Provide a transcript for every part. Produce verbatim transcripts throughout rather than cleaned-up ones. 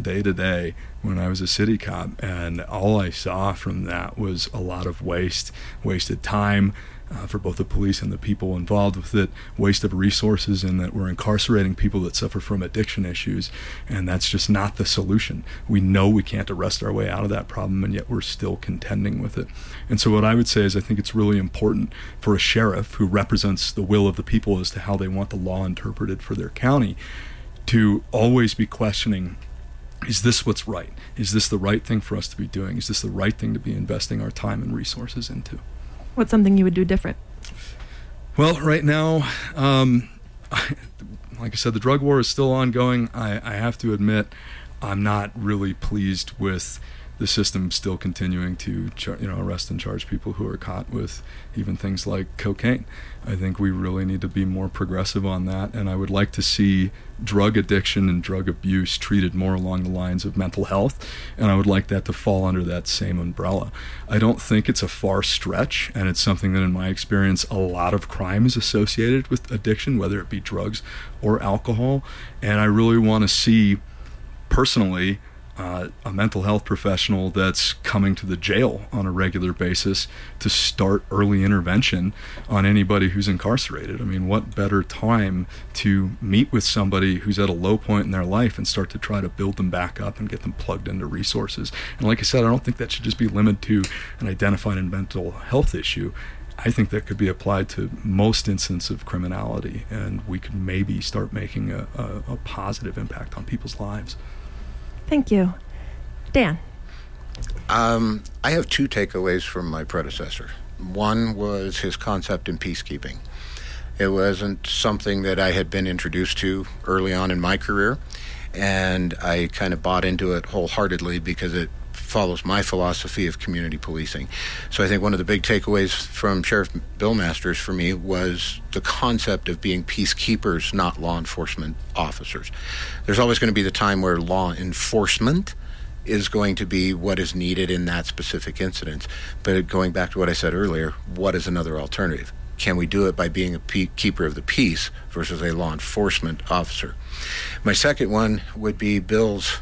day to day when I was a city cop, and all I saw from that was a lot of waste, wasted time uh, for both the police and the people involved with it, waste of resources, and that we're incarcerating people that suffer from addiction issues, and that's just not the solution. We know we can't arrest our way out of that problem, and yet we're still contending with it. And so what I would say is I think it's really important for a sheriff who represents the will of the people as to how they want the law interpreted for their county to always be questioning, is this what's right? Is this the right thing for us to be doing? Is this the right thing to be investing our time and resources into? What's something you would do different? Well, right now, um, like I said, the drug war is still ongoing. I, I have to admit, I'm not really pleased with the system still continuing to char- you know, arrest and charge people who are caught with even things like cocaine. I think we really need to be more progressive on that, and I would like to see drug addiction and drug abuse treated more along the lines of mental health, and I would like that to fall under that same umbrella. I don't think it's a far stretch, and it's something that in my experience a lot of crime is associated with addiction, whether it be drugs or alcohol, and I really want to see personally Uh, a mental health professional that's coming to the jail on a regular basis to start early intervention on anybody who's incarcerated. I mean, what better time to meet with somebody who's at a low point in their life and start to try to build them back up and get them plugged into resources. And like I said, I don't think that should just be limited to an identified mental health issue. I think that could be applied to most instances of criminality, and we could maybe start making a, a, a positive impact on people's lives. Thank you. Dan? Um, I have two takeaways from my predecessor. One was his concept in peacekeeping. It wasn't something that I had been introduced to early on in my career, and I kind of bought into it wholeheartedly because it follows my philosophy of community policing. So I think one of the big takeaways from Sheriff Bill Masters for me was the concept of being peacekeepers, not law enforcement officers. There's always going to be the time where law enforcement is going to be what is needed in that specific incident. But going back to what I said earlier, what is another alternative? Can we do it by being a pe- keeper of the peace versus a law enforcement officer? My second one would be Bill's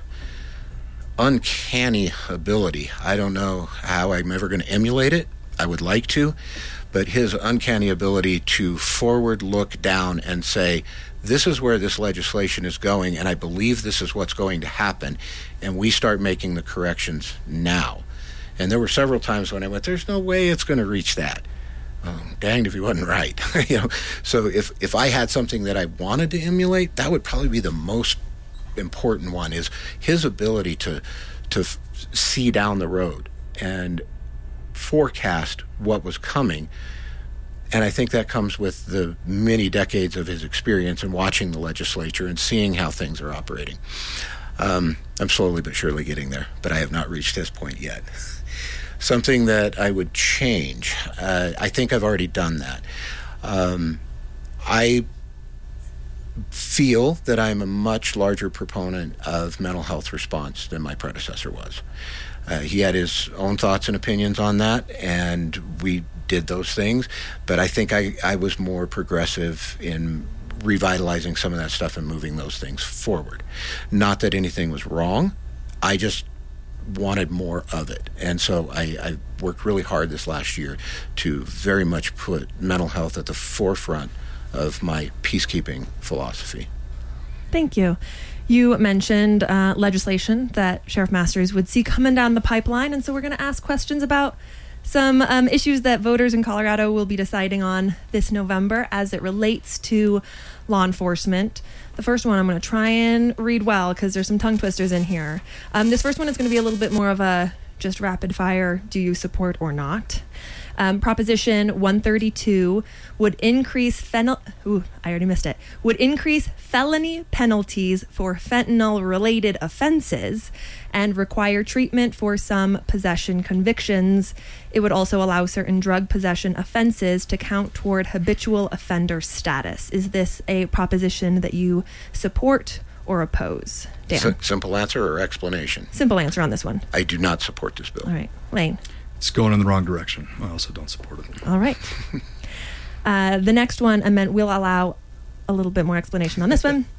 uncanny ability. I don't know how I'm ever going to emulate it. I would like to, but his uncanny ability to forward look down and say, this is where this legislation is going, and I believe this is what's going to happen, and we start making the corrections now. And there were several times when I went, there's no way it's going to reach that. Um, danged if he wasn't right. you know, so if if I had something that I wanted to emulate, that would probably be the most important one, is his ability to to f- see down the road and forecast what was coming. And I think that comes with the many decades of his experience in watching the legislature and seeing how things are operating. Um, I'm slowly but surely getting there, but I have not reached this point yet. Something that I would change, uh, I think I've already done that. Um, I feel that I'm a much larger proponent of mental health response than my predecessor was. Uh, he had his own thoughts and opinions on that, and we did those things, but I think I, I was more progressive in revitalizing some of that stuff and moving those things forward. Not that anything was wrong, I just wanted more of it. And so I, I worked really hard this last year to very much put mental health at the forefront of my peacekeeping philosophy. Thank you. You mentioned uh, legislation that Sheriff Masters would see coming down the pipeline, and so we're going to ask questions about some um, issues that voters in Colorado will be deciding on this November as it relates to law enforcement. The first one I'm going to try and read well because there's some tongue twisters in here. Um, this first one is going to be a little bit more of a just rapid fire, do you support or not? Um, Proposition one thirty-two would increase fentanyl. Ooh, I already missed it. Would increase felony penalties for fentanyl-related offenses and require treatment for some possession convictions. It would also allow certain drug possession offenses to count toward habitual offender status. Is this a proposition that you support or oppose? Dan? S- simple answer or explanation? Simple answer on this one. I do not support this bill. All right. Lane? It's going in the wrong direction. I also don't support it. All right. Uh, the next one, amend- we'll allow a little bit more explanation on this one.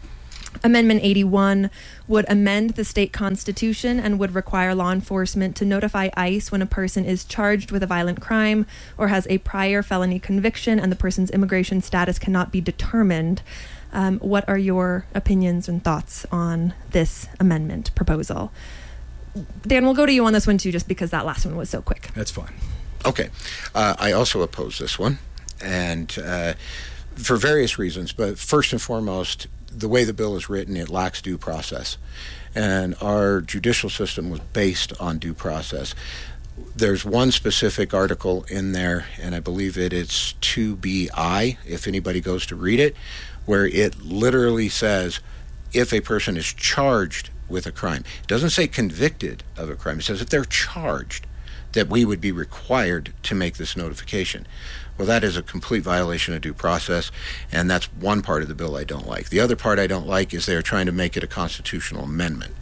Amendment eighty-one would amend the state constitution and would require law enforcement to notify ICE when a person is charged with a violent crime or has a prior felony conviction and the person's immigration status cannot be determined. Um, what are your opinions and thoughts on this amendment proposal? Dan, we'll go to you on this one too, just because that last one was so quick. That's fine. Okay. Uh, I also oppose this one, and uh, for various reasons, but first and foremost, the way the bill is written, it lacks due process. And our judicial system was based on due process. There's one specific article in there, and I believe it is two B I, if anybody goes to read it, where it literally says if a person is charged with a crime. It doesn't say convicted of a crime. It says if they're charged, that we would be required to make this notification. Well, that is a complete violation of due process, and that's one part of the bill I don't like. The other part I don't like is they're trying to make it a constitutional amendment.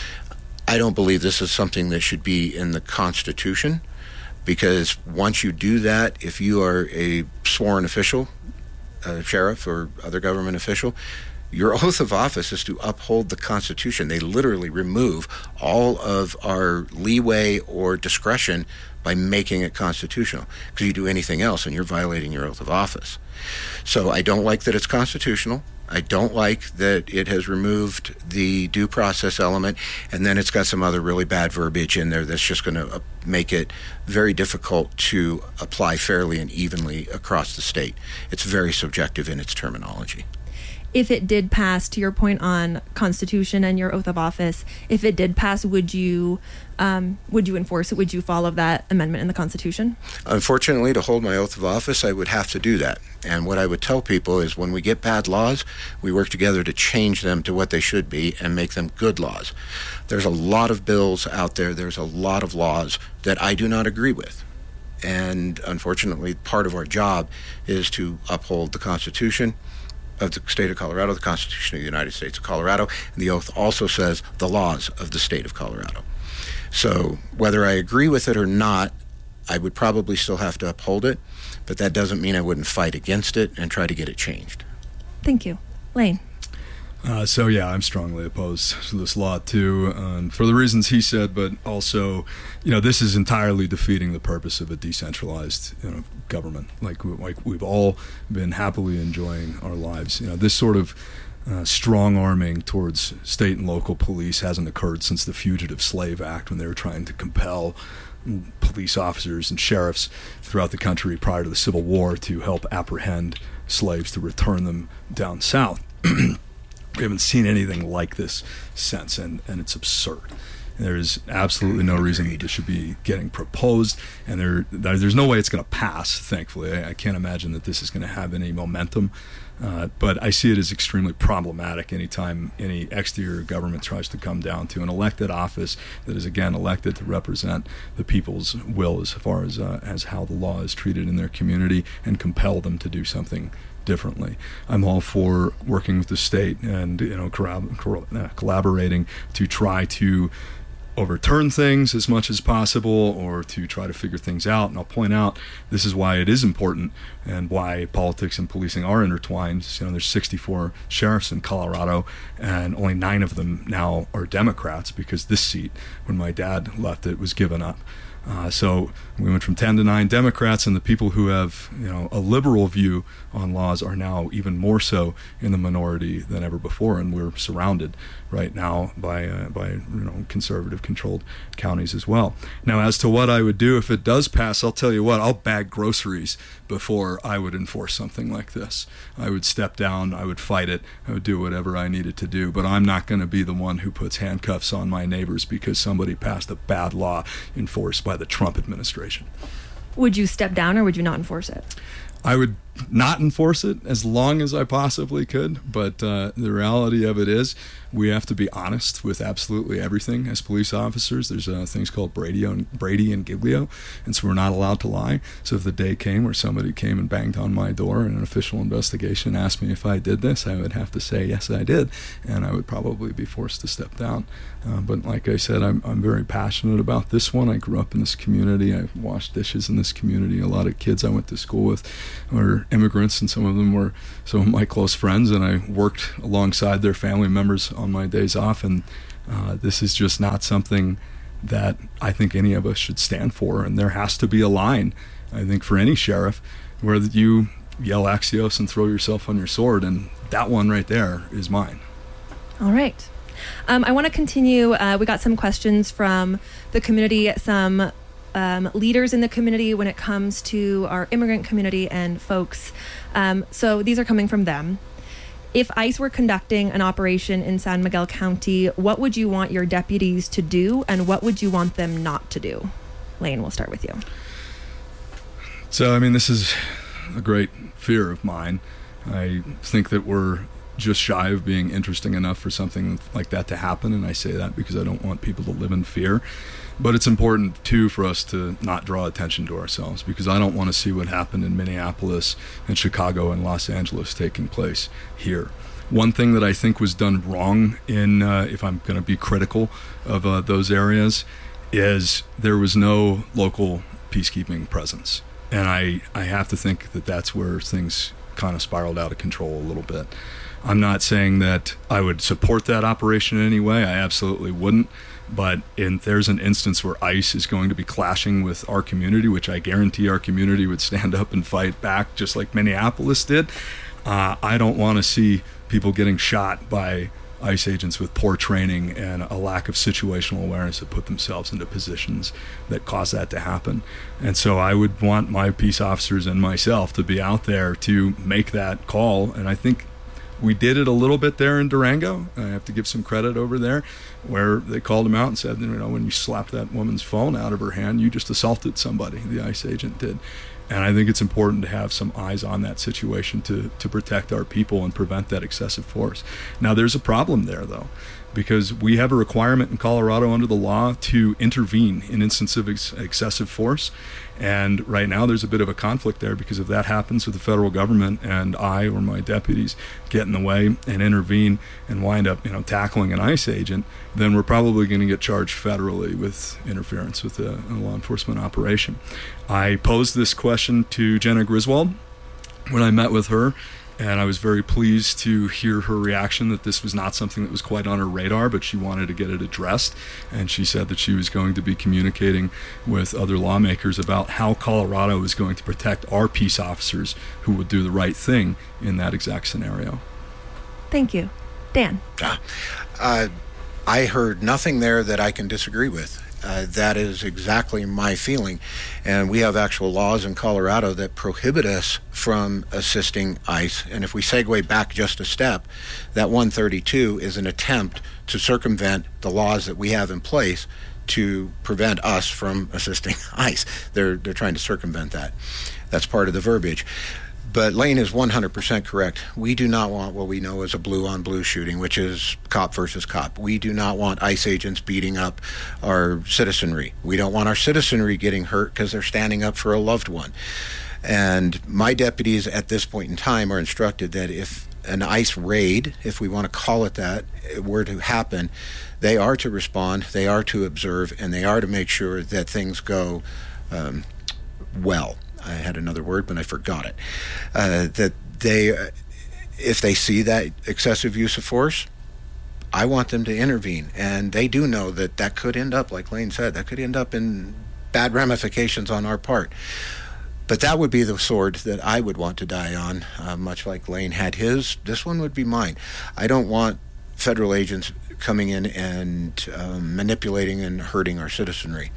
I don't believe this is something that should be in the Constitution, because once you do that, if you are a sworn official, a sheriff or other government official, your oath of office is to uphold the Constitution. They literally remove all of our leeway or discretion by making it constitutional. Because you do anything else and you're violating your oath of office. So I don't like that it's constitutional. I don't like that it has removed the due process element, and then it's got some other really bad verbiage in there that's just going to make it very difficult to apply fairly and evenly across the state. It's very subjective in its terminology. If it did pass, to your point on Constitution and your oath of office, if it did pass, would you um, would you enforce it? Would you follow that amendment in the Constitution? Unfortunately, to hold my oath of office, I would have to do that. And what I would tell people is when we get bad laws, we work together to change them to what they should be and make them good laws. There's a lot of bills out there. There's a lot of laws that I do not agree with. And unfortunately, part of our job is to uphold the Constitution of the state of Colorado, the Constitution of the United States of Colorado, and the oath also says the laws of the state of Colorado. So whether I agree with it or not, I would probably still have to uphold it, but that doesn't mean I wouldn't fight against it and try to get it changed. Thank you. Lane. Uh, so yeah, I'm strongly opposed to this law too, um, for the reasons he said, but also, you know, this is entirely defeating the purpose of a decentralized, you know, government. Like, like we've all been happily enjoying our lives. You know, this sort of uh, strong arming towards state and local police hasn't occurred since the Fugitive Slave Act, when they were trying to compel police officers and sheriffs throughout the country prior to the Civil War to help apprehend slaves to return them down south. We haven't seen anything like this since, and, and it's absurd. There's absolutely no reason that this should be getting proposed, and there there's no way it's going to pass, thankfully. I, I can't imagine that this is going to have any momentum, uh, but I see it as extremely problematic anytime any exterior government tries to come down to an elected office that is, again, elected to represent the people's will as far as, uh, as how the law is treated in their community and compel them to do something differently. I'm all for working with the state and, you know, corrab- collaborating to try to overturn things as much as possible, or to try to figure things out. And I'll point out this is why it is important and why politics and policing are intertwined. You know, there's sixty-four sheriffs in Colorado, and only nine of them now are Democrats, because this seat, when my dad left it, was given up. Uh, so we went from ten to nine Democrats, and the people who have, you know, a liberal view on laws are now even more so in the minority than ever before, and we're surrounded right now by uh, by you know conservative-controlled counties as well. Now, as to what I would do if it does pass, I'll tell you what, I'll bag groceries before I would enforce something like this. I would step down, I would fight it, I would do whatever I needed to do, but I'm not going to be the one who puts handcuffs on my neighbors because somebody passed a bad law enforced by the Trump administration. Would you step down, or would you not enforce it? I would not enforce it as long as I possibly could, but uh, the reality of it is we have to be honest with absolutely everything as police officers. There's uh, things called Brady and, Brady and Giglio, and so we're not allowed to lie. So if the day came where somebody came and banged on my door in an official investigation and asked me if I did this, I would have to say, yes, I did, and I would probably be forced to step down. Uh, but like I said, I'm, I'm very passionate about this one. I grew up in this community. I washed dishes in this community. A lot of kids I went to school with were immigrants, and some of them were some of my close friends, and I worked alongside their family members on my days off, and uh, this is just not something that I think any of us should stand for, and there has to be a line, I think, for any sheriff where you yell Axios and throw yourself on your sword, and that one right there is mine. All right. Um, I want to continue. Uh, we got some questions from the community, some um, leaders in the community when it comes to our immigrant community and folks. Um, so these are coming from them. If ICE were conducting an operation in San Miguel County, what would you want your deputies to do, and what would you want them not to do? Lane, we'll start with you. So, I mean, this is a great fear of mine. I think that we're just shy of being interesting enough for something like that to happen, and I say that because I don't want people to live in fear. But it's important, too, for us to not draw attention to ourselves, because I don't want to see what happened in Minneapolis and Chicago and Los Angeles taking place here. One thing that I think was done wrong in, uh, if I'm going to be critical of uh, those areas, is there was no local peacekeeping presence. And I, I have to think that that's where things kind of spiraled out of control a little bit. I'm not saying that I would support that operation in any way. I absolutely wouldn't. But if there's an instance where ICE is going to be clashing with our community, which I guarantee our community would stand up and fight back just like Minneapolis did, uh, I don't want to see people getting shot by ICE agents with poor training and a lack of situational awareness that put themselves into positions that cause that to happen. And so I would want my peace officers and myself to be out there to make that call. And I think we did it a little bit there in Durango. I have to give some credit over there, where they called him out and said, you know, when you slapped that woman's phone out of her hand, you just assaulted somebody, the ICE agent did. And I think it's important to have some eyes on that situation to, to protect our people and prevent that excessive force. Now, there's a problem there, though, because we have a requirement in Colorado under the law to intervene in instances of ex- excessive force. And right now there's a bit of a conflict there, because if that happens with the federal government and I or my deputies get in the way and intervene and wind up, you know, tackling an ICE agent, then we're probably going to get charged federally with interference with a, a law enforcement operation. I posed this question to Jenna Griswold when I met with her, and I was very pleased to hear her reaction that this was not something that was quite on her radar, but she wanted to get it addressed. And she said that she was going to be communicating with other lawmakers about how Colorado is going to protect our peace officers who would do the right thing in that exact scenario. Thank you. Dan. Uh, I heard nothing there that I can disagree with. Uh, that is exactly my feeling. And we have actual laws in Colorado that prohibit us from assisting ICE. And if we segue back just a step, that one thirty-two is an attempt to circumvent the laws that we have in place to prevent us from assisting ICE. They're, they're trying to circumvent that. That's part of the verbiage. But Lane is one hundred percent correct. We do not want what we know as a blue-on-blue shooting, which is cop versus cop. We do not want ICE agents beating up our citizenry. We don't want our citizenry getting hurt because they're standing up for a loved one. And my deputies at this point in time are instructed that if an ICE raid, if we want to call it that, were to happen, they are to respond, they are to observe, and they are to make sure that things go um, well. I had another word, but I forgot it. Uh, that they, uh, if they see that excessive use of force, I want them to intervene. And they do know that that could end up, like Lane said, that could end up in bad ramifications on our part. But that would be the sword that I would want to die on, uh, much like Lane had his. This one would be mine. I don't want federal agents coming in and um, manipulating and hurting our citizenry,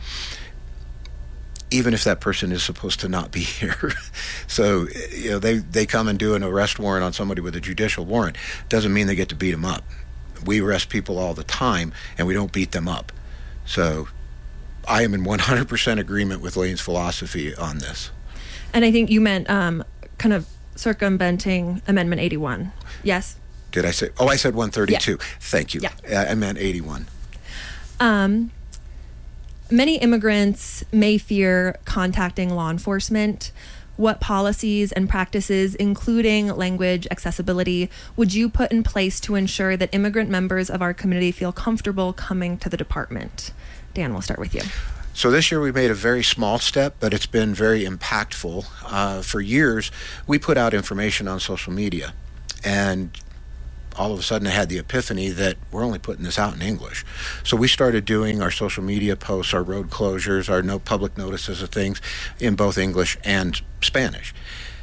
even if that person is supposed to not be here. So, you know, they, they come and do an arrest warrant on somebody with a judicial warrant. Doesn't mean they get to beat them up. We arrest people all the time, and we don't beat them up. So I am in one hundred percent agreement with Lane's philosophy on this. And I think you meant um, kind of circumventing Amendment eighty-one. Yes? Did I say? Oh, I said one thirty-two. Yeah. Thank you. Yeah. I meant eighty-one. Um, many immigrants may fear contacting law enforcement. What policies and practices, including language accessibility, would you put in place to ensure that immigrant members of our community feel comfortable coming to the department? Dan, we'll start with you. So this year we made a very small step, but it's been very impactful. Uh, for years, we put out information on social media, and all of a sudden I had the epiphany that we're only putting this out in English. So we started doing our social media posts, our road closures, our no public notices of things in both English and Spanish.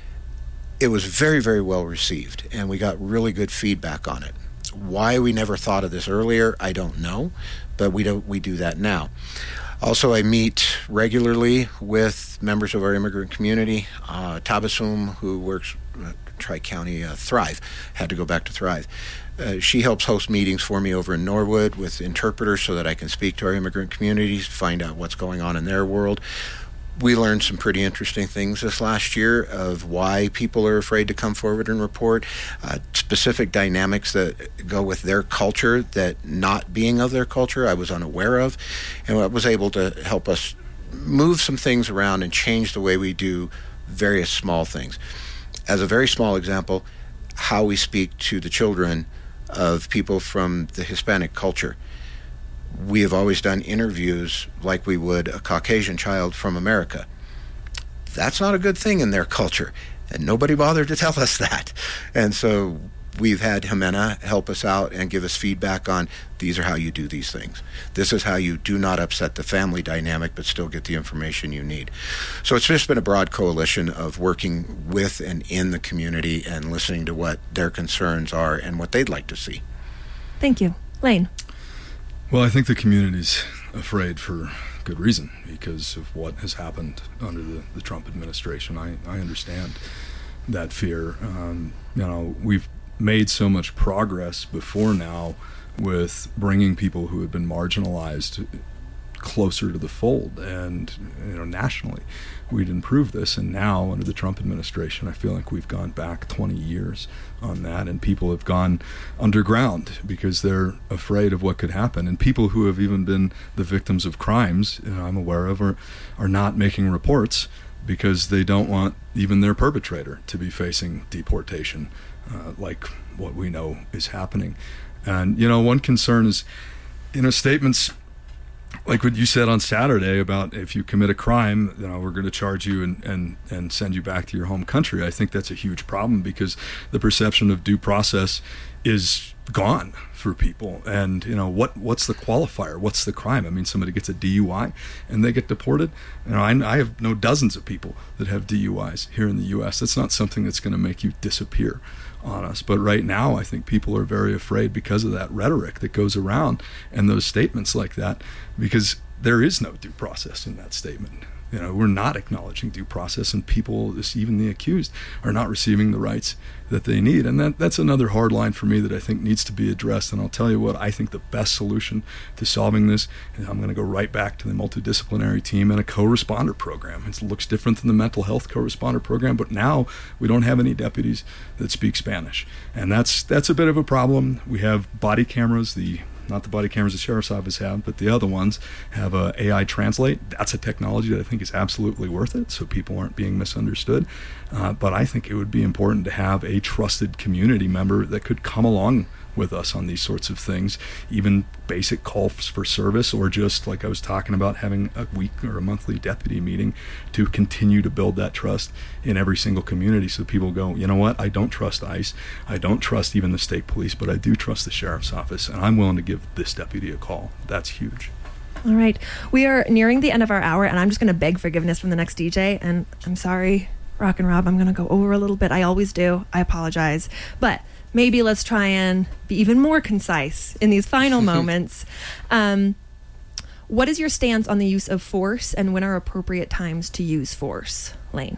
It was very, very well received, and we got really good feedback on it. Why we never thought of this earlier, I don't know, but we don't we do that now. Also, I meet regularly with members of our immigrant community. Uh, Tabasum, who works at Tri-County uh, Thrive, had to go back to Thrive. Uh, she helps host meetings for me over in Norwood with interpreters so that I can speak to our immigrant communities, find out what's going on in their world. We learned some pretty interesting things this last year of why people are afraid to come forward and report, uh, specific dynamics that go with their culture that not being of their culture I was unaware of, and I was able to help us move some things around and change the way we do various small things. As a very small example, how we speak to the children of people from the Hispanic culture. We have always done interviews like we would a Caucasian child from America. That's not a good thing in their culture, and nobody bothered to tell us that. And so we've had Jimena help us out and give us feedback on these are how you do these things. This is how you do not upset the family dynamic but still get the information you need. So it's just been a broad coalition of working with and in the community and listening to what their concerns are and what they'd like to see. Thank you. Lane. Well, I think the community's afraid for good reason because of what has happened under the, the Trump administration. I, I understand that fear. Um, you know, we've made so much progress before now with bringing people who have been marginalized closer to the fold, and you know, nationally we'd improve this. And now under the Trump administration, I feel like we've gone back twenty years on that, and people have gone underground because they're afraid of what could happen. And people who have even been the victims of crimes, you know, I'm aware of, are, are not making reports because they don't want even their perpetrator to be facing deportation, uh, like what we know is happening. And you know, one concern is, you know, statements like what you said on Saturday about if you commit a crime, you know, we're going to charge you and, and, and send you back to your home country. I think that's a huge problem because the perception of due process is gone for people. And, you know, what what's the qualifier? What's the crime? I mean, somebody gets a D U I and they get deported. You know, I, I have know dozens of people that have D U Is here in the U S. That's not something that's going to make you disappear on us. But right now, I think people are very afraid because of that rhetoric that goes around and those statements like that, because there is no due process in that statement. You know, we're not acknowledging due process, and people, even the accused, are not receiving the rights that they need. And that that's another hard line for me that I think needs to be addressed. And I'll tell you what, I think the best solution to solving this, and I'm going to go right back to the multidisciplinary team and a co-responder program. It looks different than the mental health co-responder program, but now we don't have any deputies that speak Spanish. And that's that's a bit of a problem. We have body cameras, the not the body cameras the sheriff's office have, but the other ones have a A I translate. That's a technology that I think is absolutely worth it, so people aren't being misunderstood. Uh, but I think it would be important to have a trusted community member that could come along with us on these sorts of things, even basic calls for service, or just like I was talking about, having a week or a monthly deputy meeting to continue to build that trust in every single community, so people go, you know what, I don't trust ICE, I don't trust even the state police, but I do trust the sheriff's office, and I'm willing to give this deputy a call. That's huge. All right. We are nearing the end of our hour, and I'm just going to beg forgiveness from the next D J, and I'm sorry, Rock and Rob, I'm going to go over a little bit. I always do. I apologize. But maybe let's try and be even more concise in these final moments. Um, what is your stance on the use of force, and when are appropriate times to use force? Lane.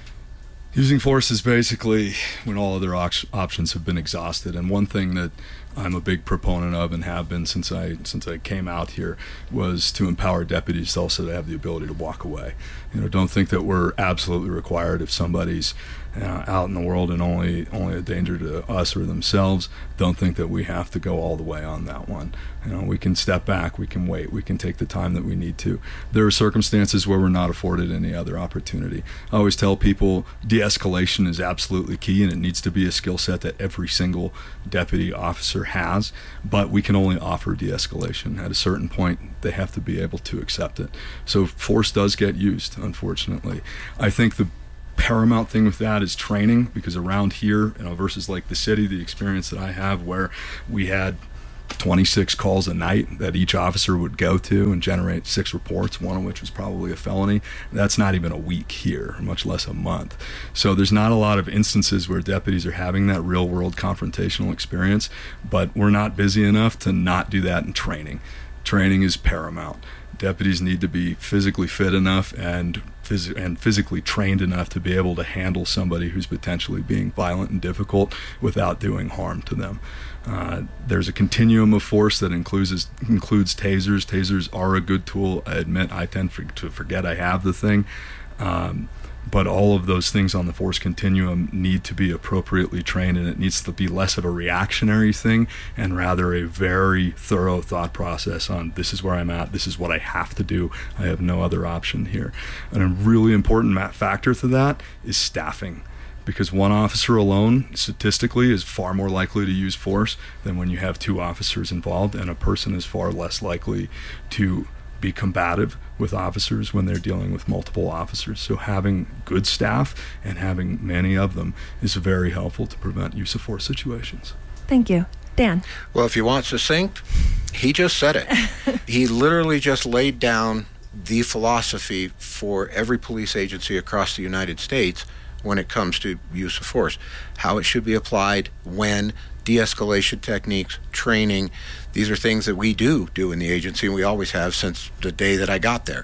Using force is basically when all other op- options have been exhausted. And one thing that I'm a big proponent of and have been since I since I came out here, was to empower deputies also to have the ability to walk away. You know, don't think that we're absolutely required if somebody's uh, out in the world and only only a danger to us or themselves. Don't think that we have to go all the way on that one. You know, we can step back, we can wait, we can take the time that we need to. There are circumstances where we're not afforded any other opportunity. I always tell people de-escalation is absolutely key, and it needs to be a skill set that every single deputy officer has, but we can only offer de-escalation. At a certain point, they have to be able to accept it. So force does get used, unfortunately. I think the paramount thing with that is training, because around here, you know, versus like the city, the experience that I have where we had twenty-six calls a night that each officer would go to and generate six reports, one of which was probably a felony. That's not even a week here, much less a month. So there's not a lot of instances where deputies are having that real world confrontational experience, but we're not busy enough to not do that in training. Training is paramount. Deputies need to be physically fit enough and phys- and physically trained enough to be able to handle somebody who's potentially being violent and difficult without doing harm to them. Uh, there's a continuum of force that includes includes tasers. Tasers are a good tool. I admit I tend for, to forget I have the thing. Um, but all of those things on the force continuum need to be appropriately trained, and it needs to be less of a reactionary thing and rather a very thorough thought process on this is where I'm at, this is what I have to do, I have no other option here. And a really important factor to that is staffing, because one officer alone statistically is far more likely to use force than when you have two officers involved, and a person is far less likely to be combative with officers when they're dealing with multiple officers. So having good staff and having many of them is very helpful to prevent use of force situations. Thank you. Dan? Well, if you want succinct, he just said it. He literally just laid down the philosophy for every police agency across the United States when it comes to use of force, how it should be applied, when, de-escalation techniques, training. These are things that we do do in the agency, and we always have since the day that I got there.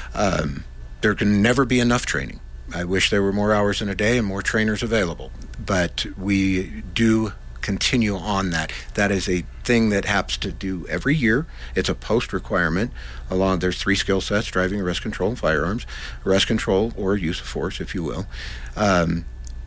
Um, there can never be enough training. I wish there were more hours in a day and more trainers available, but we do continue on that. That is a thing that happens to do every year. It's a post requirement. Along there's three skill sets: driving, arrest control, and firearms. Arrest control, or use of force, if you will. Um,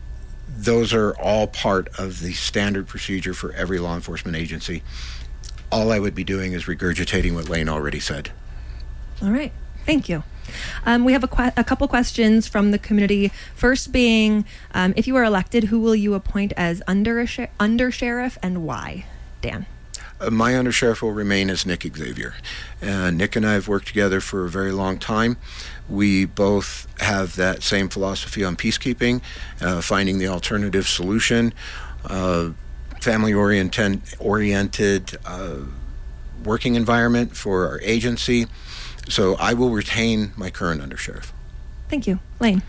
those are all part of the standard procedure for every law enforcement agency. All I would be doing is regurgitating what Lane already said. All right. Thank you. Um, we have a, que- a couple questions from the community. First being, um, if you are elected, who will you appoint as under, sh- under sheriff and why? Dan? Uh, my undersheriff will remain as Nick Xavier. Uh, Nick and I have worked together for a very long time. We both have that same philosophy on peacekeeping, uh, finding the alternative solution, uh, family-oriented oriented, uh, working environment for our agency. So I will retain my current undersheriff. Thank you. Lane?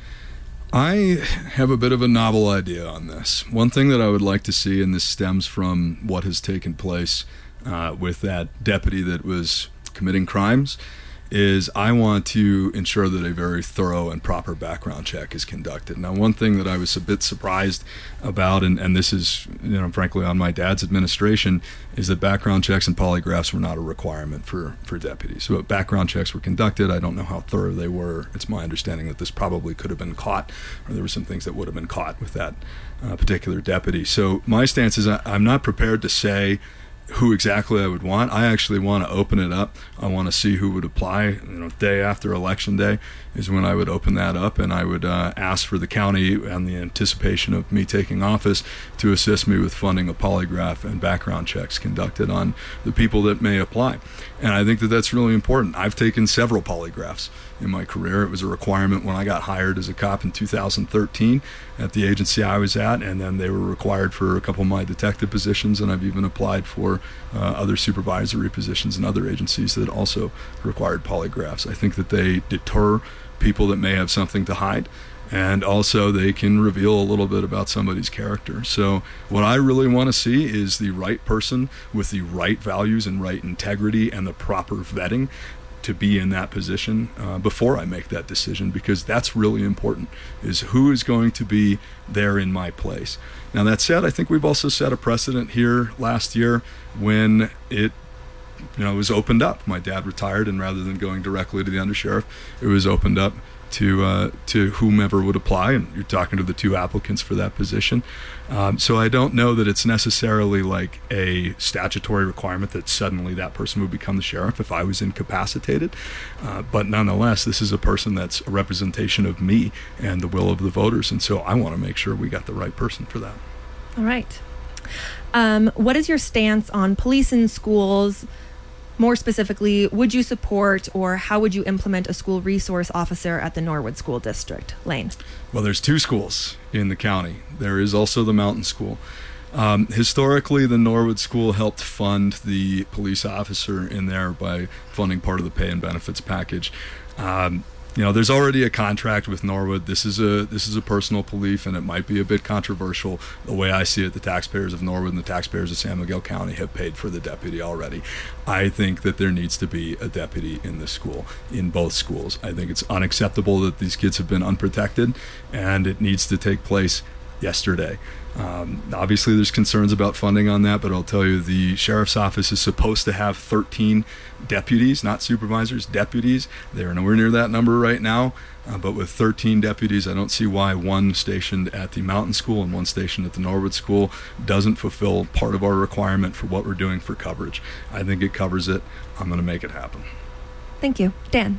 I have a bit of a novel idea on this. One thing that I would like to see, and this stems from what has taken place uh, with that deputy that was committing crimes, is I want to ensure that a very thorough and proper background check is conducted. Now, one thing that I was a bit surprised about, and, and this is, you know, frankly, on my dad's administration, is that background checks and polygraphs were not a requirement for, for deputies. So background checks were conducted. I don't know how thorough they were. It's my understanding that this probably could have been caught, or there were some things that would have been caught with that uh, particular deputy. So my stance is I, I'm not prepared to say who exactly I would want. I actually want to open it up. I want to see who would apply. You know, day after election day is when I would open that up, and I would uh, ask for the county, and the anticipation of me taking office, to assist me with funding a polygraph and background checks conducted on the people that may apply. And I think that that's really important. I've taken several polygraphs in my career. It was a requirement when I got hired as a cop in two thousand thirteen at the agency I was at, and then they were required for a couple of my detective positions, and I've even applied for uh, other supervisory positions in other agencies that also required polygraphs. I think that they deter people that may have something to hide, and also they can reveal a little bit about somebody's character. So what I really want to see is the right person with the right values and right integrity and the proper vetting to be in that position uh, before I make that decision, because that's really important, is who is going to be there in my place. Now, that said, I think we've also set a precedent here last year when it you know, it was opened up. My dad retired, and rather than going directly to the undersheriff, it was opened up to uh, to whomever would apply, and you're talking to the two applicants for that position. Um, so I don't know that it's necessarily like a statutory requirement that suddenly that person would become the sheriff if I was incapacitated. Uh, but nonetheless, this is a person that's a representation of me and the will of the voters, and so I want to make sure we got the right person for that. All right. Um, what is your stance on police in schools? More specifically, would you support or how would you implement a school resource officer at the Norwood School District? Lane. Well, there's two schools in the county. There is also the Mountain School. Um, historically, the Norwood School helped fund the police officer in there by funding part of the pay and benefits package. Um, You know, there's already a contract with Norwood. This is a this is a personal belief, and it might be a bit controversial. The way I see it, the taxpayers of Norwood and the taxpayers of San Miguel County have paid for the deputy already. I think that there needs to be a deputy in the school, in both schools. I think it's unacceptable that these kids have been unprotected, and it needs to take place yesterday. Um, obviously, there's concerns about funding on that, but I'll tell you, the sheriff's office is supposed to have thirteen deputies, not supervisors, deputies. They're nowhere near that number right now, uh, but with thirteen deputies, I don't see why one stationed at the Mountain School and one stationed at the Norwood School doesn't fulfill part of our requirement for what we're doing for coverage. I think it covers it. I'm going to make it happen. Thank you. Dan.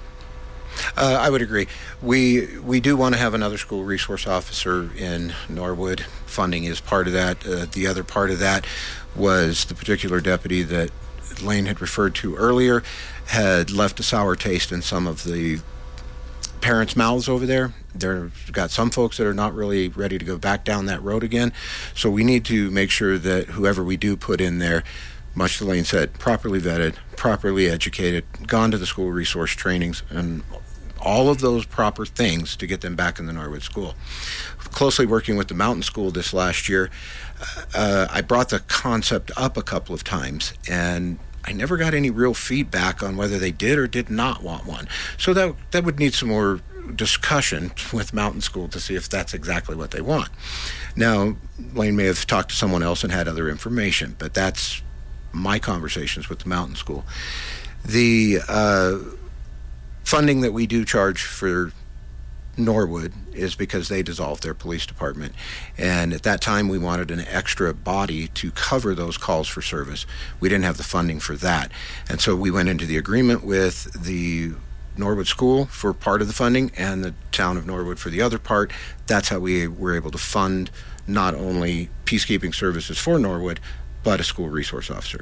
Uh, I would agree. We we do want to have another school resource officer in Norwood. Funding is part of that. Uh, the other part of that was the particular deputy that Lane had referred to earlier had left a sour taste in some of the parents' mouths over there. They've got some folks that are not really ready to go back down that road again. So we need to make sure that whoever we do put in there, much as Lane said, properly vetted, properly educated, gone to the school resource trainings, and all of those proper things to get them back in the Norwood School. Closely working with the Mountain School this last year, uh, I brought the concept up a couple of times, and I never got any real feedback on whether they did or did not want one. So that that would need some more discussion with Mountain School to see if that's exactly what they want. Now, Lane may have talked to someone else and had other information, but that's my conversations with the Mountain School. The uh, funding that we do charge for Norwood is because they dissolved their police department, and at that time we wanted an extra body to cover those calls for service. We didn't have the funding for that, and so we went into the agreement with the Norwood School for part of the funding and the town of Norwood for the other part. That's how we were able to fund not only peacekeeping services for Norwood, but a school resource officer.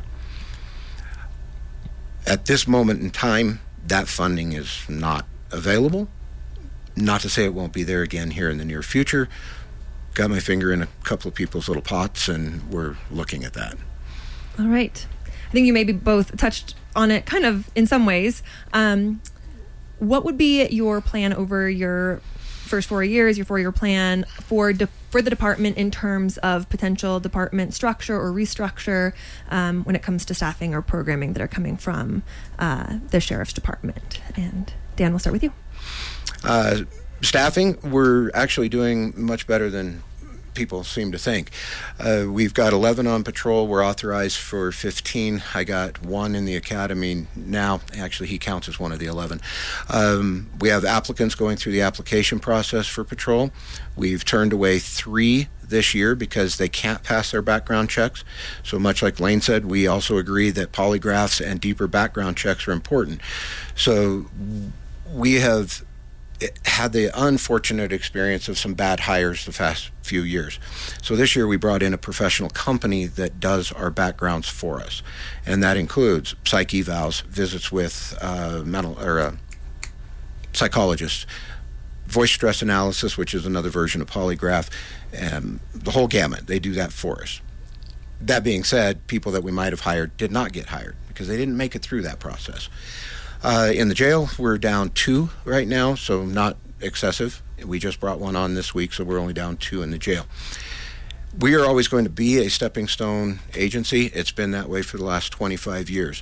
At this moment in time, that funding is not available. Not to say it won't be there again here in the near future. Got my finger in a couple of people's little pots, and we're looking at that. All right. I think you maybe both touched on it kind of in some ways. Um, what would be your plan over your first four years, your four-year plan for de- for the department in terms of potential department structure or restructure um, when it comes to staffing or programming that are coming from uh, the sheriff's department? And Dan, we'll start with you. Uh, staffing, we're actually doing much better than people seem to think. Uh, we've got eleven on patrol. We're authorized for fifteen. I got one in the academy now. Actually, he counts as one of the eleven. Um, we have applicants going through the application process for patrol. We've turned away three this year because they can't pass their background checks. So much like Lane said, we also agree that polygraphs and deeper background checks are important. So we have had the unfortunate experience of some bad hires the past few years. So this year we brought in a professional company that does our backgrounds for us, and that includes psych evals, visits with uh, mental or uh, psychologists, voice stress analysis, which is another version of polygraph, and the whole gamut. They do that for us. That being said, people that we might have hired did not get hired because they didn't make it through that process. Uh, in the jail, we're down two right now, so not excessive. We just brought one on this week, so we're only down two in the jail. We are always going to be a stepping stone agency. It's been that way for the last twenty-five years.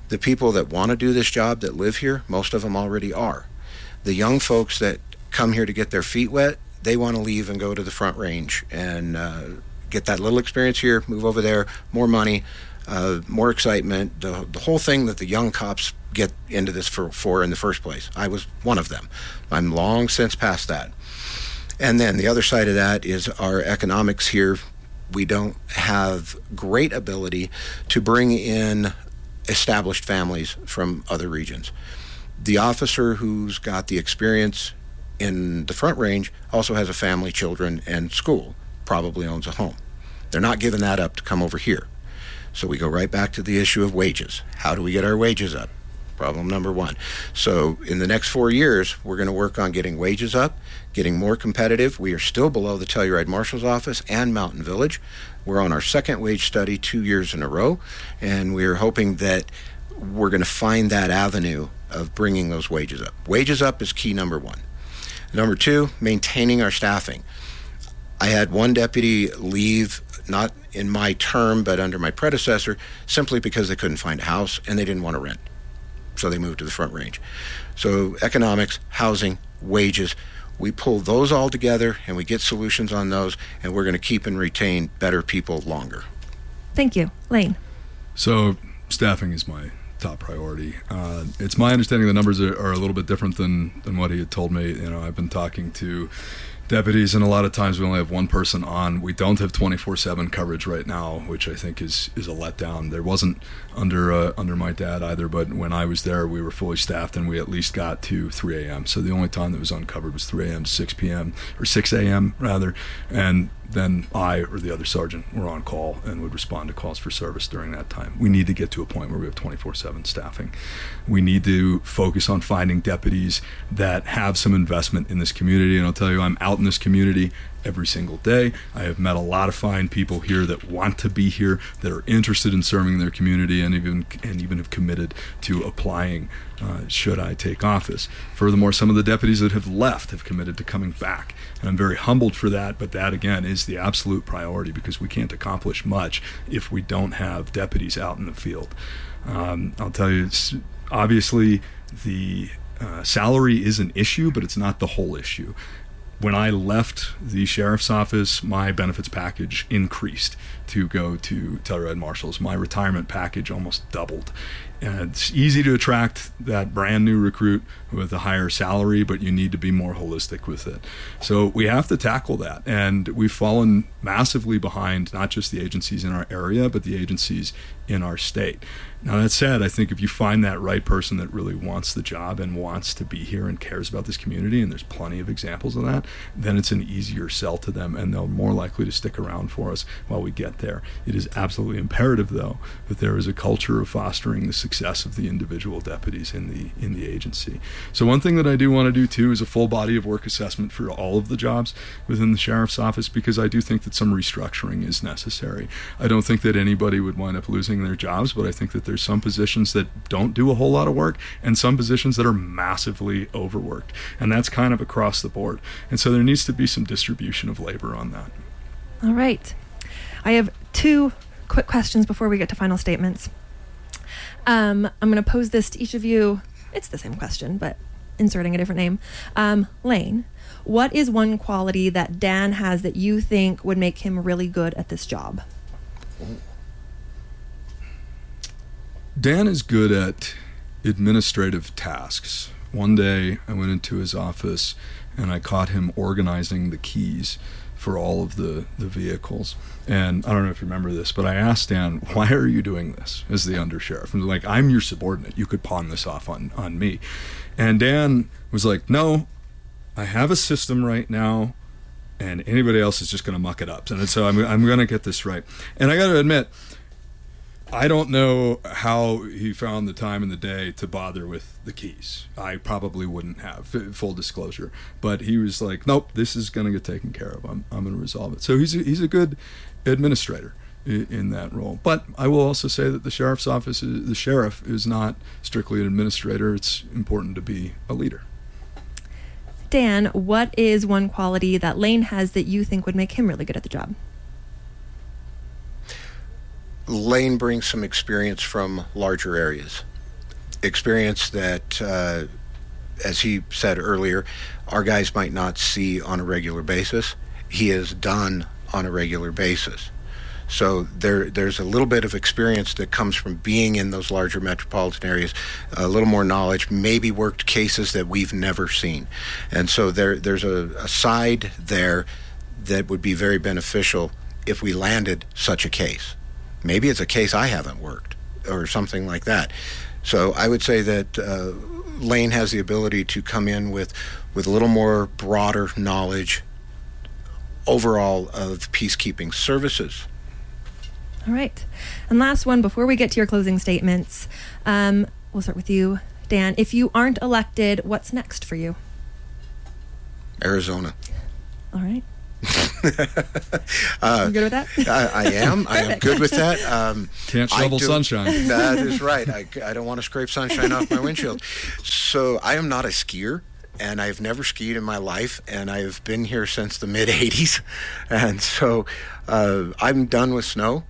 The people that want to do this job that live here, most of them already are. The young folks that come here to get their feet wet, they want to leave and go to the Front Range and uh, get that little experience here, move over there, more money, uh, more excitement, the, the whole thing that the young cops get into this for, for in the first place. I was one of them. I'm long since past that. And then the other side of that is our economics here. We don't have great ability to bring in established families from other regions. The officer who's got the experience in the Front Range also has a family, children, and school, probably owns a home. They're not giving that up to come over here. So we go right back to the issue of wages. How do we get our wages up? Problem number one. So in the next four years, we're going to work on getting wages up, getting more competitive. We are still below the Telluride Marshal's Office and Mountain Village. We're on our second wage study two years in a row, and we're hoping that we're going to find that avenue of bringing those wages up. Wages up is key number one. Number two, maintaining our staffing. I had one deputy leave, not in my term, but under my predecessor, simply because they couldn't find a house and they didn't want to rent. So they moved to the Front Range. So economics, housing, wages, we pull those all together and we get solutions on those, and we're going to keep and retain better people longer. Thank you. Lane. So staffing is my top priority. Uh, it's my understanding the numbers are, are a little bit different than, than what he had told me. You know, I've been talking to deputies, and a lot of times we only have one person on. We don't have twenty-four seven coverage right now, which I think is is a letdown. There wasn't under uh, under my dad either, but when I was there, we were fully staffed, and we at least got to three a.m. So the only time that was uncovered was three a.m. to six p.m. or six a.m. rather, and then I or the other sergeant were on call and would respond to calls for service during that time. We need to get to a point where we have twenty-four seven staffing. We need to focus on finding deputies that have some investment in this community, and I'll tell you, I'm out in this community every single day. I have met a lot of fine people here that want to be here, that are interested in serving their community, and even and even have committed to applying uh, should I take office. Furthermore, some of the deputies that have left have committed to coming back, and I'm very humbled for that, but that again is the absolute priority, because we can't accomplish much if we don't have deputies out in the field. Um, I'll tell you, it's, obviously the uh, salary is an issue, but it's not the whole issue. When I left the sheriff's office, my benefits package increased to go to Telluride Marshals. My retirement package almost doubled. And it's easy to attract that brand new recruit with a higher salary, but you need to be more holistic with it. So we have to tackle that. And we've fallen massively behind not just the agencies in our area, but the agencies in our state. Now, that said, I think if you find that right person that really wants the job and wants to be here and cares about this community, and there's plenty of examples of that, then it's an easier sell to them, and they're more likely to stick around for us while we get there. It is absolutely imperative, though, that there is a culture of fostering the success of the individual deputies in the in the agency. So one thing that I do want to do, too, is a full body of work assessment for all of the jobs within the sheriff's office, because I do think that some restructuring is necessary. I don't think that anybody would wind up losing their jobs, but I think that there's some positions that don't do a whole lot of work and some positions that are massively overworked, and that's kind of across the board. And so there needs to be some distribution of labor on that. All right. I have two quick questions before we get to final statements. Um, I'm going to pose this to each of you. It's the same question, but inserting a different name. Um, Lane, what is one quality that Dan has that you think would make him really good at this job? Dan is good at administrative tasks. One day I went into his office and I caught him organizing the keys for all of the, the vehicles. And I don't know if you remember this, but I asked Dan, why are you doing this as the undersheriff? And like, I'm your subordinate. You could pawn this off on, on me. And Dan was like, no, I have a system right now, and anybody else is just going to muck it up. And so I'm, I'm going to get this right. And I got to admit, I don't know how he found the time in the day to bother with the keys. I probably wouldn't have, full disclosure. But he was like, nope, this is going to get taken care of. I'm I'm going to resolve it. So he's a, he's a good administrator in, in that role. But I will also say that the sheriff's office, is, the sheriff is not strictly an administrator. It's important to be a leader. Dan, what is one quality that Lane has that you think would make him really good at the job? Lane brings some experience from larger areas. experience that, uh, as he said earlier, our guys might not see on a regular basis. He has done on a regular basis. So there, there's a little bit of experience that comes from being in those larger metropolitan areas, a little more knowledge, maybe worked cases that we've never seen. And so there, there's a, a side there that would be very beneficial if we landed such a case. Maybe it's a case I haven't worked or something like that. So I would say that uh, Lane has the ability to come in with, with a little more broader knowledge overall of peacekeeping services. All right. And last one, before we get to your closing statements, um, we'll start with you, Dan. If you aren't elected, what's next for you? Arizona. All right. uh, you good with that? I, I am. I am good with that. Um, Can't shovel do, sunshine. That is right. I, I don't want to scrape sunshine off my windshield. So I am not a skier, and I've never skied in my life, and I've been here since the mid eighties. And so uh, I'm done with snow.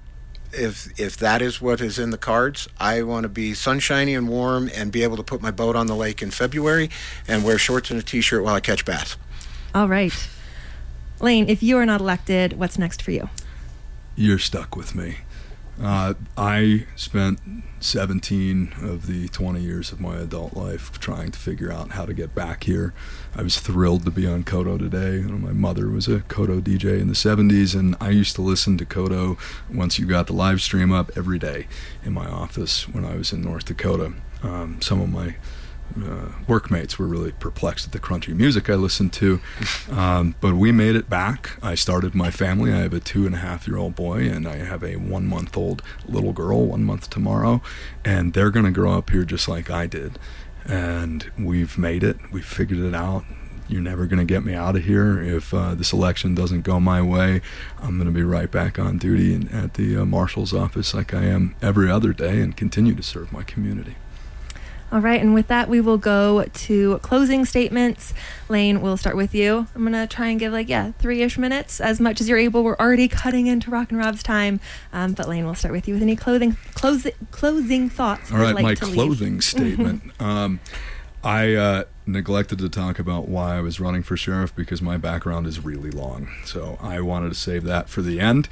If if that is what is in the cards, I want to be sunshiny and warm and be able to put my boat on the lake in February and wear shorts and a t-shirt while I catch bass. All right. Lane, if you are not elected, what's next for you? You're stuck with me. Uh, I spent seventeen of the twenty years of my adult life trying to figure out how to get back here. I was thrilled to be on Kodo today. You know, my mother was a Kodo D J in the seventies, and I used to listen to Kodo once you got the live stream up every day in my office when I was in North Dakota. Um, some of my Uh, workmates were really perplexed at the crunchy music I listened to, um, but we made it back. I started my family. I have a two and a half year old boy, and I have a one month old little girl, one month tomorrow, and they're going to grow up here just like I did. And we've made it. We've figured it out. You're never going to get me out of here. If uh, this election doesn't go my way, I'm going to be right back on duty in, at the uh, marshal's office like I am every other day, and continue to serve my community. All right, and with that, we will go to closing statements. Lane, we'll start with you. I'm going to try and give, like, yeah, three-ish minutes, as much as you're able. We're already cutting into Rock and Rob's time. Um, but, Lane, we'll start with you with any clothing, close, closing thoughts. All right, like my to clothing leave. statement. um, I uh, neglected to talk about why I was running for sheriff because my background is really long. So I wanted to save that for the end.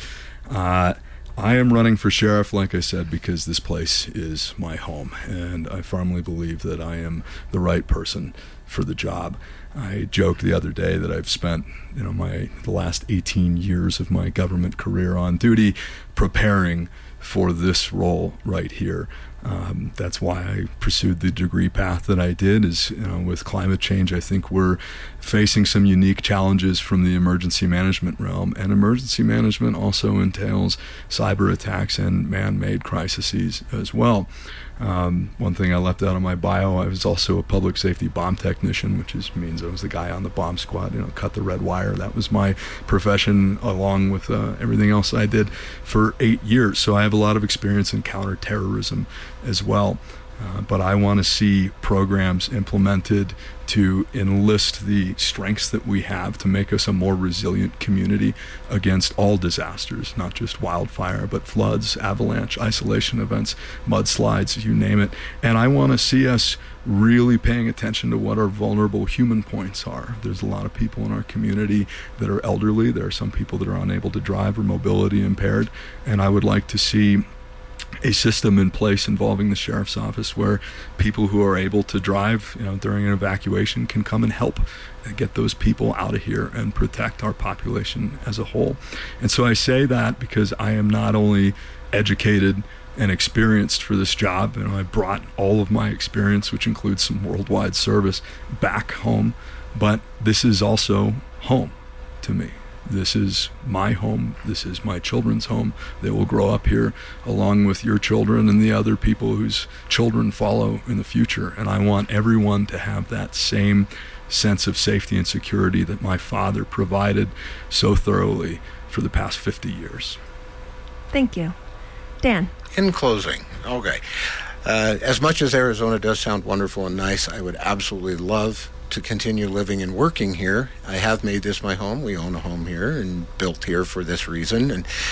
Uh I am running for sheriff, like I said, because this place is my home, and I firmly believe that I am the right person for the job. I joked the other day that I've spent, you know, my the last eighteen years of my government career on duty preparing for this role right here. Um, that's why I pursued the degree path that I did. Is, you know, with climate change, I think we're facing some unique challenges from the emergency management realm, and emergency management also entails cyber attacks and man-made crises as well. Um, one thing I left out of my bio, I was also a public safety bomb technician, which is, means I was the guy on the bomb squad, you know, cut the red wire. That was my profession, along with uh, everything else I did for eight years. So I have a lot of experience in counterterrorism as well. Uh, but I want to see programs implemented to enlist the strengths that we have to make us a more resilient community against all disasters, not just wildfire, but floods, avalanche, isolation events, mudslides, you name it. And I want to see us really paying attention to what our vulnerable human points are. There's a lot of people in our community that are elderly. There are some people that are unable to drive or mobility impaired. And I would like to see a system in place involving the sheriff's office where people who are able to drive, you know, during an evacuation can come and help and get those people out of here and protect our population as a whole. And so I say that because I am not only educated and experienced for this job, and I brought all of my experience, which includes some worldwide service, back home, but this is also home to me. This is my home. This is my children's home. They will grow up here along with your children and the other people whose children follow in the future. And I want everyone to have that same sense of safety and security that my father provided so thoroughly for the past fifty years. Thank you. Dan. In closing, okay. Uh, as much as Arizona does sound wonderful and nice, I would absolutely love to continue living and working here. I have made this my home. We own a home here and built here for this reason. And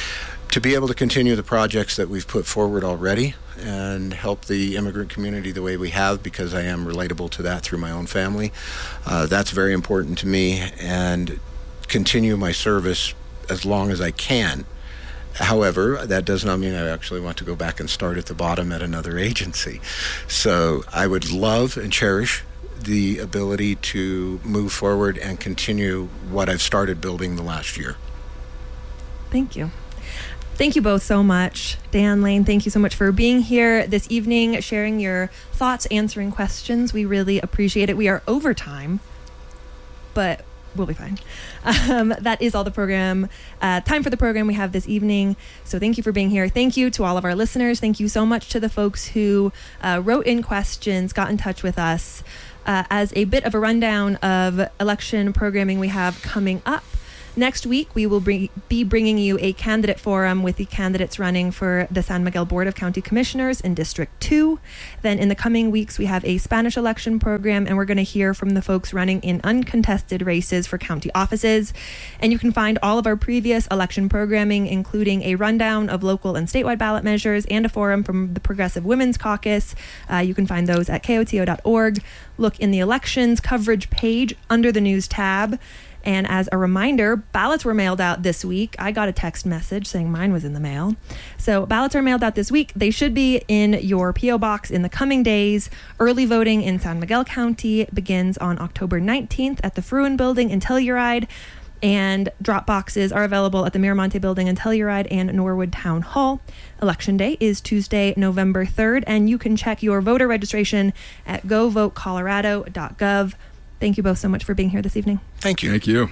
to be able to continue the projects that we've put forward already and help the immigrant community the way we have, because I am relatable to that through my own family. Uh, that's very important to me, and continue my service as long as I can. However, that does not mean I actually want to go back and start at the bottom at another agency. So I would love and cherish the ability to move forward and continue what I've started building the last year. Thank you. Thank you both so much. Dan, Lane, thank you so much for being here this evening, sharing your thoughts, answering questions. We really appreciate it. We are over time, but we'll be fine. Um, that is all the program, uh, time for the program we have this evening. So thank you for being here. Thank you to all of our listeners. Thank you so much to the folks who uh, wrote in questions, got in touch with us. Uh, as a bit of a rundown of election programming we have coming up, next week, we will bring, be bringing you a candidate forum with the candidates running for the San Miguel Board of County Commissioners in District two. Then in the coming weeks, we have a Spanish election program, and we're going to hear from the folks running in uncontested races for county offices. And you can find all of our previous election programming, including a rundown of local and statewide ballot measures and a forum from the Progressive Women's Caucus. Uh, you can find those at K O T O dot org. Look in the elections coverage page under the news tab. And as a reminder, ballots were mailed out this week. I got a text message saying mine was in the mail. So ballots are mailed out this week. They should be in your P O box in the coming days. Early voting in San Miguel County begins on October nineteenth at the Fruin Building in Telluride. And drop boxes are available at the Miramonte Building in Telluride and Norwood Town Hall. Election day is Tuesday, November third, and you can check your voter registration at go vote colorado dot gov. Thank you both so much for being here this evening. Thank you. Thank you.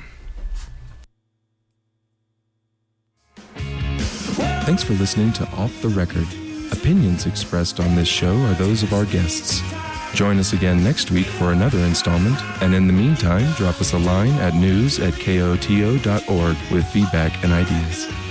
Thanks for listening to Off the Record. Opinions expressed on this show are those of our guests. Join us again next week for another installment, and in the meantime, drop us a line at news at K O T O dot org with feedback and ideas.